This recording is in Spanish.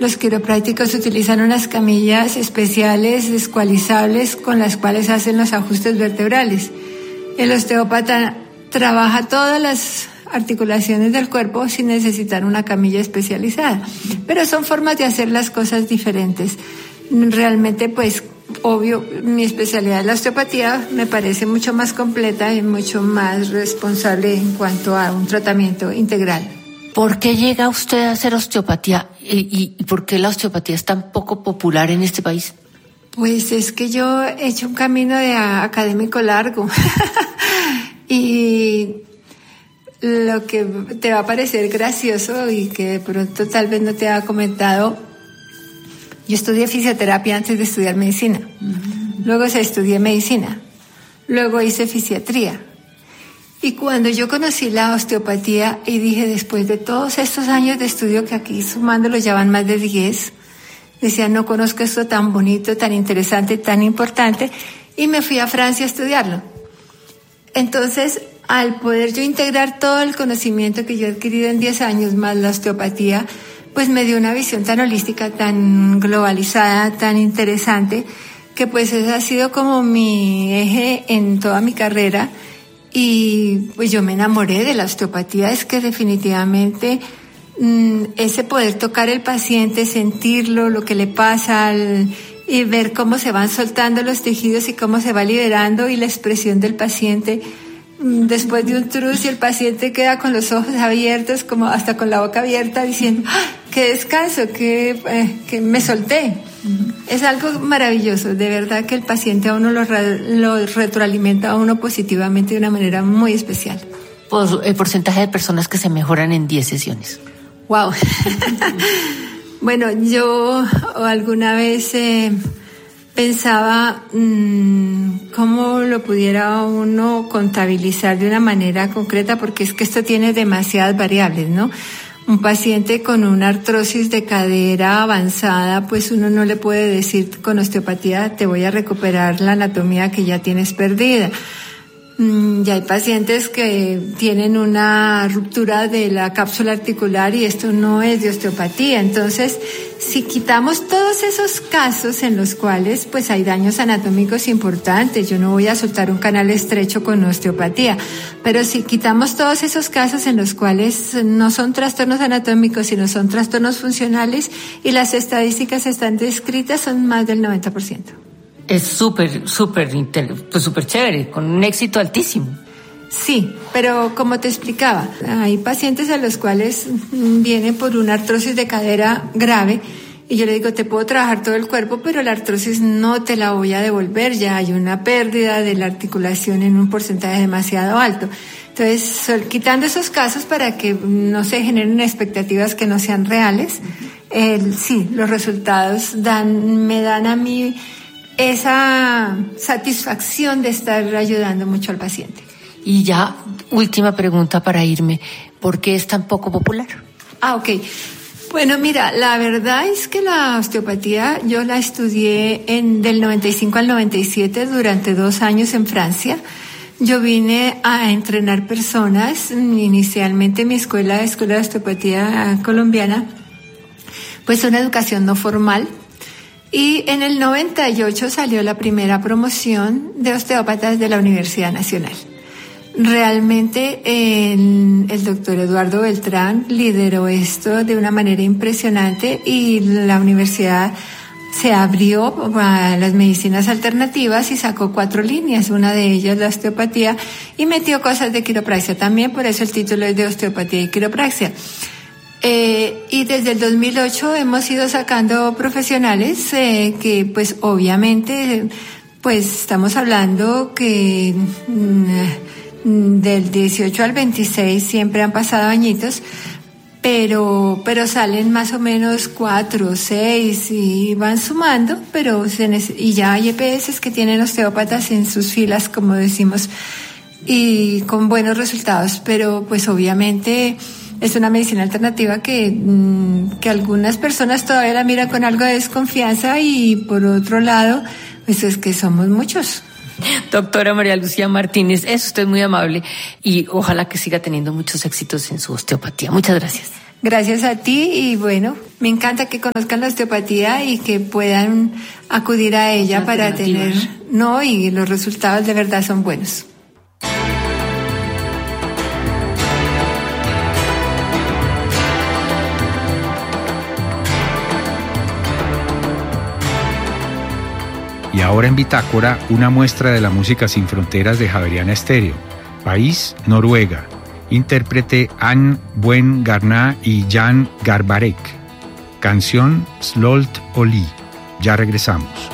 los quiroprácticos utilizan unas camillas especiales descualizables con las cuales hacen los ajustes vertebrales. El osteópata trabaja todas las articulaciones del cuerpo sin necesitar una camilla especializada, pero son formas de hacer las cosas diferentes. Realmente, pues, obvio, mi especialidad es la osteopatía, me parece mucho más completa y mucho más responsable en cuanto a un tratamiento integral. ¿Por qué llega usted a hacer osteopatía y por qué la osteopatía es tan poco popular en este país? Pues es que yo he hecho un camino de académico largo y lo que te va a parecer gracioso y que de pronto tal vez no te ha comentado, yo estudié fisioterapia antes de estudiar medicina. Luego estudié medicina. Luego hice fisiatría. Y cuando yo conocí la osteopatía y dije, después de todos estos años de estudio, que aquí sumándolo ya van más de 10, decía, no conozco esto tan bonito, tan interesante, tan importante, y me fui a Francia a estudiarlo. Entonces, al poder yo integrar todo el conocimiento que yo he adquirido en 10 años más la osteopatía, pues me dio una visión tan holística, tan globalizada, tan interesante, que pues ese ha sido como mi eje en toda mi carrera. Y pues yo me enamoré de la osteopatía, es que definitivamente ese poder tocar el paciente, sentirlo, lo que le pasa, y ver cómo se van soltando los tejidos y cómo se va liberando, y la expresión del paciente después de un trus, y el paciente queda con los ojos abiertos, como hasta con la boca abierta, diciendo, ¡ah, qué descanso, que me solté! Es algo maravilloso, de verdad que el paciente a uno lo retroalimenta a uno positivamente de una manera muy especial. Pues el porcentaje de personas que se mejoran en 10 sesiones. ¡Wow! Bueno, yo alguna vez pensaba cómo lo pudiera uno contabilizar de una manera concreta, porque es que esto tiene demasiadas variables, ¿no? Un paciente con una artrosis de cadera avanzada, pues uno no le puede decir con osteopatía te voy a recuperar la anatomía que ya tienes perdida. Ya hay pacientes que tienen una ruptura de la cápsula articular y esto no es de osteopatía. Entonces, si quitamos todos esos casos en los cuales pues hay daños anatómicos importantes, yo no voy a soltar un canal estrecho con osteopatía, pero si quitamos todos esos casos en los cuales no son trastornos anatómicos, sino son trastornos funcionales, y las estadísticas están descritas, son más del 90%. Es súper chévere, con un éxito altísimo. Sí, pero como te explicaba, hay pacientes a los cuales vienen por una artrosis de cadera grave y yo le digo, te puedo trabajar todo el cuerpo, pero la artrosis no te la voy a devolver, ya hay una pérdida de la articulación en un porcentaje demasiado alto. Entonces, quitando esos casos para que no se generen expectativas que no sean reales, sí, los resultados me dan a mí esa satisfacción de estar ayudando mucho al paciente. Y ya, última pregunta para irme, ¿por qué es tan poco popular? Ok. Bueno, mira, la verdad es que la osteopatía yo la estudié del 95 al 97 durante 2 años en Francia. Yo vine a entrenar personas, inicialmente mi escuela de osteopatía colombiana, pues una educación no formal. Y en el 98 salió la primera promoción de osteópatas de la Universidad Nacional. Realmente el doctor Eduardo Beltrán lideró esto de una manera impresionante y la universidad se abrió a las medicinas alternativas y sacó 4 líneas, una de ellas la osteopatía, y metió cosas de quiropraxia también, por eso el título es de osteopatía y quiropraxia. Y desde el 2008 hemos ido sacando profesionales que pues obviamente pues estamos hablando que del 18 al 26 siempre han pasado añitos, pero salen más o menos 4 o 6 y van sumando, y ya hay EPS que tienen osteópatas en sus filas, como decimos, y con buenos resultados, pero pues obviamente es una medicina alternativa que algunas personas todavía la miran con algo de desconfianza, y por otro lado, pues es que somos muchos. Doctora María Lucía Martínez, es usted muy amable y ojalá que siga teniendo muchos éxitos en su osteopatía. Muchas gracias. Gracias a ti y bueno, me encanta que conozcan la osteopatía y que puedan acudir a ella para tener, ¿no? Y los resultados de verdad son buenos. Y ahora en Bitácora, una muestra de la música sin fronteras de Javeriana Estéreo. País, Noruega. Intérprete Ann Buen Garná y Jan Garbarek. Canción Slolt Oli. Ya regresamos.